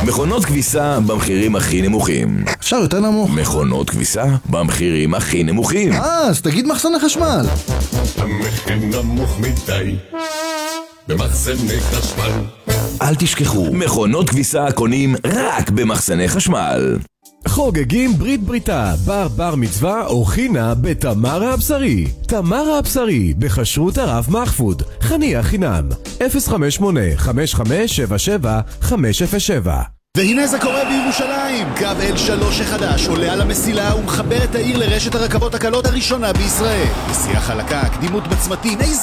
מכונות כביסה במחירים הכי נמוכים. אפשר יותר נמוך. מכונות כביסה במחירים הכי נמוכים. אז תגיד מחסני חשמל. המחיר נמוך מדי במחסני חשמל. אל תשכחו, מכונות כביסה קונים רק במחסני חשמל. חוגגים ברית בריתה, בר מצווה או חינה בתמר הבשרי. תמר הבשרי, בחשרות הרב מחפוד, חניה חינם, 058-5577-507. והנה זה קורה בירושלים. קו L3 החדש עולה על המסילה ומחבר את העיר לרשת הרכבות הקלות הראשונה בישראל. נסיעה חלקה, קדימות בצמתים, איזה